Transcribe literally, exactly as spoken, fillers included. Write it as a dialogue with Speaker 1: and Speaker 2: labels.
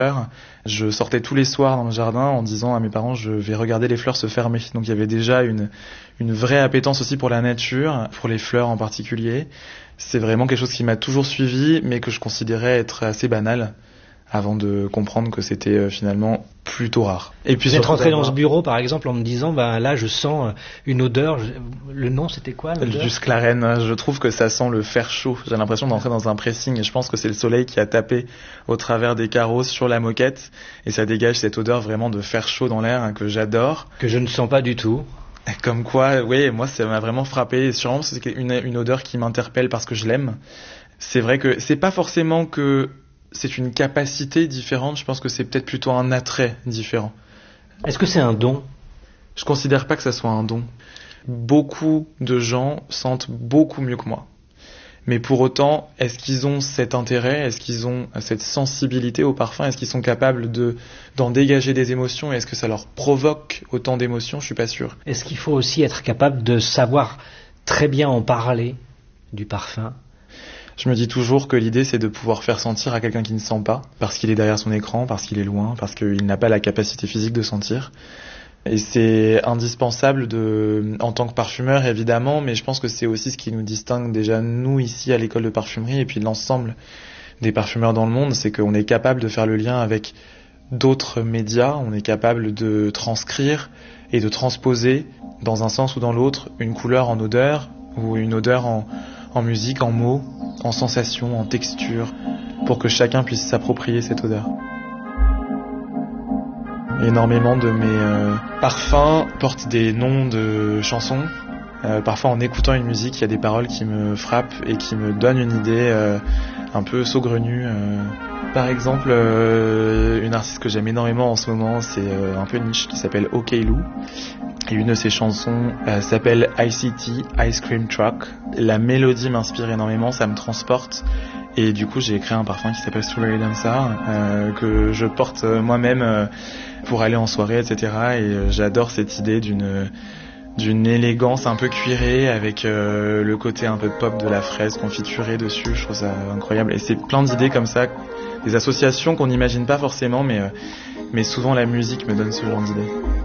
Speaker 1: Je sortais tous les soirs dans le jardin en disant à mes parents je vais regarder les fleurs se fermer. Donc il y avait déjà une, une vraie appétence aussi pour la nature, pour les fleurs en particulier. C'est vraiment quelque chose qui m'a toujours suivi mais que je considérais être assez banal avant de comprendre que c'était finalement plutôt rare.
Speaker 2: Et puis vous êtes rentré dans ce bureau par exemple en me disant ben là je sens une odeur, le nom c'était quoi l'odeur ?
Speaker 1: Du sclarène, je trouve que ça sent le fer chaud. J'ai l'impression d'entrer dans un pressing et je pense que c'est le soleil qui a tapé au travers des carreaux sur la moquette et ça dégage cette odeur vraiment de fer chaud dans l'air hein, que j'adore.
Speaker 2: Que je ne sens pas du tout.
Speaker 1: Comme quoi, oui, moi ça m'a vraiment frappé et sûrement c'est une, une odeur qui m'interpelle parce que je l'aime. C'est vrai que c'est pas forcément que c'est une capacité différente, je pense que c'est peut-être plutôt un attrait différent.
Speaker 2: Est-ce que c'est un don ?
Speaker 1: Je considère pas que ça soit un don. Beaucoup de gens sentent beaucoup mieux que moi. Mais pour autant, est-ce qu'ils ont cet intérêt ? Est-ce qu'ils ont cette sensibilité au parfum ? Est-ce qu'ils sont capables de, d'en dégager des émotions ? Est-ce que ça leur provoque autant d'émotions ? Je suis pas sûr.
Speaker 2: Est-ce qu'il faut aussi être capable de savoir très bien en parler du parfum ?
Speaker 1: Je me dis toujours que l'idée c'est de pouvoir faire sentir à quelqu'un qui ne sent pas, parce qu'il est derrière son écran, parce qu'il est loin, parce qu'il n'a pas la capacité physique de sentir. Et c'est indispensable de, en tant que parfumeur évidemment, mais je pense que c'est aussi ce qui nous distingue déjà nous ici à l'école de parfumerie et puis l'ensemble des parfumeurs dans le monde, c'est qu'on est capable de faire le lien avec d'autres médias, on est capable de transcrire et de transposer dans un sens ou dans l'autre une couleur en odeur ou une odeur en, en musique, en mots, en sensations, en texture, pour que chacun puisse s'approprier cette odeur. Énormément de mes euh, parfums portent des noms de chansons. Euh, parfois en écoutant une musique, il y a des paroles qui me frappent et qui me donnent une idée euh, un peu saugrenue. Euh. Par exemple, euh, une artiste que j'aime énormément en ce moment, c'est euh, un peu niche, qui s'appelle OK Lou. Et une de ses chansons euh, s'appelle I C T, Ice Cream Truck. La mélodie m'inspire énormément, ça me transporte. Et du coup, j'ai créé un parfum qui s'appelle Strawberry Dancer, euh, que je porte moi-même euh, pour aller en soirée, et cetera. Et euh, j'adore cette idée d'une d'une élégance un peu cuirée avec euh, le côté un peu pop de la fraise confiturée dessus. Je trouve ça incroyable. Et c'est plein d'idées comme ça, des associations qu'on n'imagine pas forcément, mais, euh, mais souvent la musique me donne ce genre d'idées.